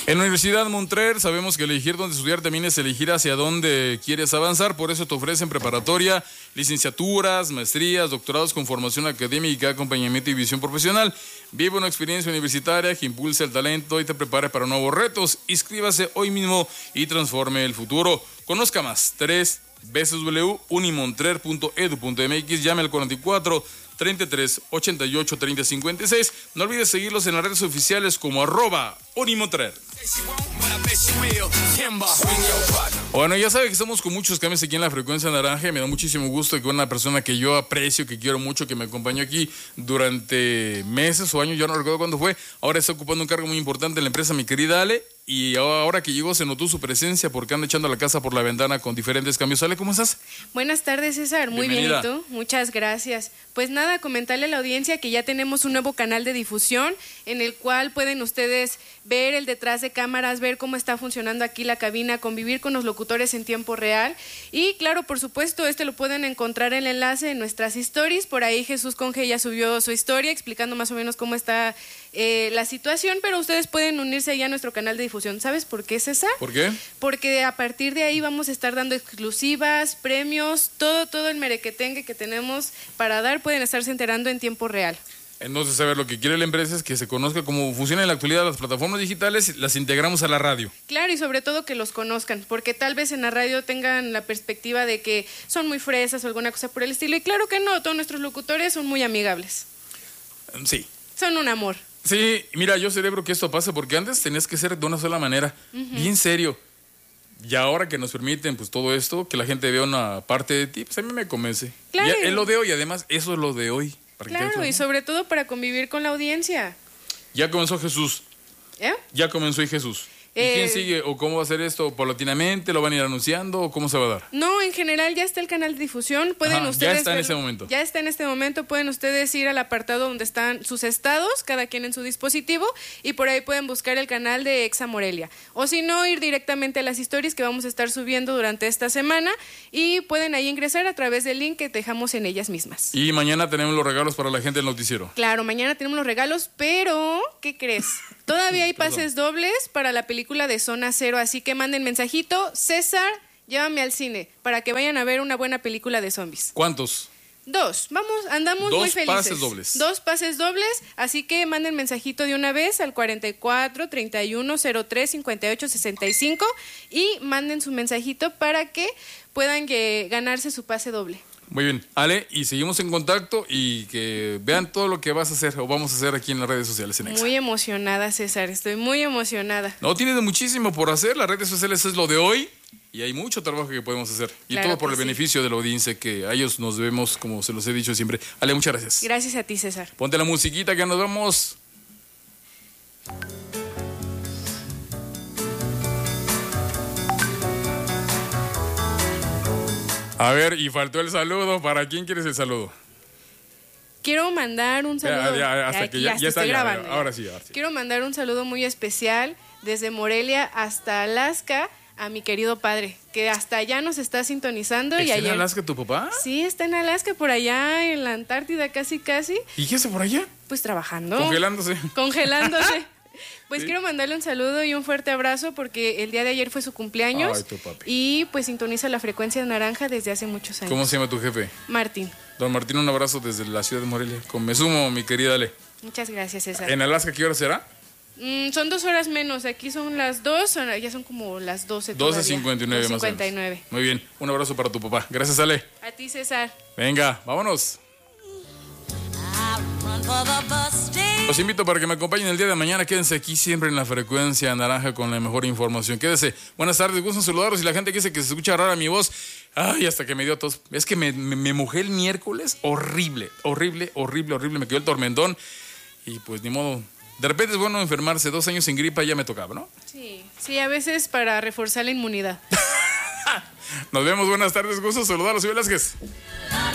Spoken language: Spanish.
En la Universidad Montreal sabemos que elegir dónde estudiar también es elegir hacia dónde quieres avanzar, por eso te ofrecen preparatoria, licenciaturas, maestrías, doctorados con formación académica, acompañamiento y visión profesional. Vive una experiencia universitaria que impulse el talento y te prepare para nuevos retos. Inscríbase hoy mismo y transforme el futuro. Conozca más, www.unimontrer.edu.mx, llame al 44 33 88 30 56. No olvides seguirlos en las redes oficiales como @Unimontrer. Bueno, ya sabe que estamos con muchos cambios aquí en la frecuencia naranja. Me da muchísimo gusto que una persona que yo aprecio, que quiero mucho, que me acompañó aquí durante meses o años, yo no recuerdo cuándo fue, ahora está ocupando un cargo muy importante en la empresa, mi querida Ale. Y ahora que llegó se notó su presencia porque anda echando la casa por la ventana con diferentes cambios. Ale, ¿cómo estás? Buenas tardes, César. Muy Bienvenida. bien, ¿y tú? Muchas gracias. Pues nada, comentarle a la audiencia que ya tenemos un nuevo canal de difusión en el cual pueden ustedes ver el detrás de cámaras, ver cómo está funcionando aquí la cabina, convivir con los locutores en tiempo real. Y claro, por supuesto, lo pueden encontrar en el enlace en nuestras stories. Por ahí Jesús Conge ya subió su historia explicando más o menos cómo está la situación, pero ustedes pueden unirse allá a nuestro canal de difusión. ¿Sabes por qué, César? ¿Por qué? Porque a partir de ahí vamos a estar dando exclusivas, premios, todo el merequetengue que tenemos para dar, pueden estarse enterando en tiempo real. Entonces, a ver, lo que quiere la empresa es que se conozca cómo funcionan en la actualidad las plataformas digitales, las integramos a la radio. Claro, y sobre todo que los conozcan, porque tal vez en la radio tengan la perspectiva de que son muy fresas o alguna cosa por el estilo, y claro que no, todos nuestros locutores son muy amigables. Sí. Son un amor. Sí, mira, yo celebro que esto pase porque antes tenías que ser de una sola manera, bien serio. Y ahora que nos permiten pues todo esto, que la gente vea una parte de ti, pues a mí me convence. Claro. Es lo de hoy, además, eso es lo de hoy. Claro, y sobre todo para convivir con la audiencia. Ya comenzó Jesús. ¿Eh? Ya comenzó y Jesús. ¿Y quién sigue? ¿O cómo va a ser esto? ¿Paulatinamente? ¿Lo van a ir anunciando? ¿O cómo se va a dar? No, en general ya está el canal de difusión. Pueden ustedes ya está en ese momento. Ya está en este momento. Pueden ustedes ir al apartado donde están sus estados, cada quien en su dispositivo, y por ahí pueden buscar el canal de Exa Morelia. O si no, ir directamente a las stories que vamos a estar subiendo durante esta semana y pueden ahí ingresar a través del link que dejamos en ellas mismas. Y mañana tenemos los regalos para la gente del noticiero. Claro, mañana tenemos los regalos, pero ¿qué crees? Todavía hay pases dobles para la película de Zona Cero, así que manden mensajito, César, llévame al cine, para que vayan a ver una buena película de zombies. ¿Cuántos? 2, andamos muy felices. 2 pases dobles. 2 pases dobles, así que manden mensajito de una vez al 44 31 03 58 65 y manden su mensajito para que puedan ganarse su pase doble. Muy bien, Ale, y seguimos en contacto y que vean todo lo que vas a hacer o vamos a hacer aquí en las redes sociales en Exa. Muy emocionada, César, estoy muy emocionada. No, tienes muchísimo por hacer, las redes sociales es lo de hoy y hay mucho trabajo que podemos hacer. Y claro, todo por el sí. beneficio de la audiencia, que a ellos nos vemos, como se los he dicho siempre. Ale, muchas gracias. Gracias a ti, César. Ponte la musiquita que nos vamos. A ver, y faltó el saludo. ¿Para quién quieres el saludo? Quiero mandar un saludo. Ya está grabando. Ahora sí. Quiero mandar un saludo muy especial desde Morelia hasta Alaska a mi querido padre, que hasta allá nos está sintonizando. ¿Está en Alaska tu papá? Sí, está en Alaska, por allá en la Antártida, casi. ¿Y qué hace por allá? Pues trabajando. Congelándose. Pues ¿sí? Quiero mandarle un saludo y un fuerte abrazo porque el día de ayer fue su cumpleaños. Ay, tu papi. Y pues sintoniza la frecuencia naranja desde hace muchos años. ¿Cómo se llama tu jefe? Martín. Don Martín, un abrazo desde la ciudad de Morelia. Me sumo, mi querida Ale. Muchas gracias, César. ¿En Alaska qué hora será? Son 2 horas menos, aquí son las 2, ya son como las 12 12:59 más o menos. Muy bien, un abrazo para tu papá. Gracias, Ale. A ti, César. Venga, vámonos. Los invito para que me acompañen el día de mañana. Quédense aquí siempre en la frecuencia naranja con la mejor información. Quédese. Buenas tardes, gusto en saludarlos. Y la gente que dice que se escucha rara mi voz, ay, hasta que me dio tos. Es que me mojé el miércoles, horrible. Me quedó el tormentón y pues ni modo. De repente es bueno enfermarse, 2 años sin gripa ya me tocaba, ¿no? Sí, a veces para reforzar la inmunidad. Nos vemos, buenas tardes, gusto saludarlos, soy Velázquez.